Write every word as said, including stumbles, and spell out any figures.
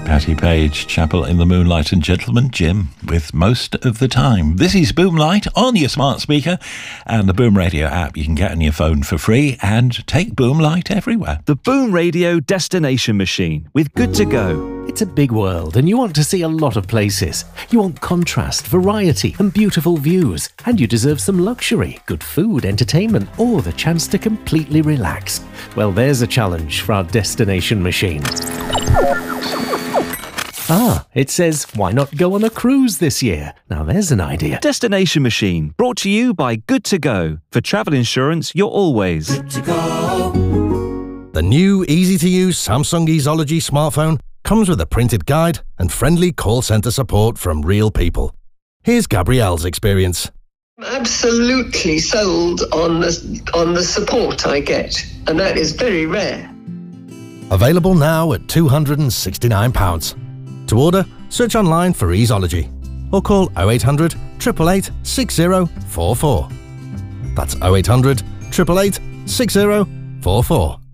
Patty Page, Chapel in the Moonlight, and Gentleman Jim with Most of the Time. This is Boomlight on your smart speaker and the Boom Radio app you can get on your phone for free, and take Boomlight everywhere. The Boom Radio Destination Machine with Good to Go. It's a big world and you want to see a lot of places. You want contrast, variety and beautiful views. And you deserve some luxury, good food, entertainment, or the chance to completely relax. Well, there's a challenge for our Destination Machine. Ah, it says, why not go on a cruise this year? Now there's an idea. Destination Machine, brought to you by Good to Go. For travel insurance, you're always good to go. The new easy-to-use Samsung Easology smartphone comes with a printed guide and friendly call centre support from real people. Here's Gabrielle's experience. Absolutely sold on the, on the support I get, and that is very rare. Available now at two hundred and sixty-nine pounds. To order, search online for Easology or call oh eight hundred, eight eight eight, six oh four four. That's oh eight hundred, eight eight eight, six oh four four.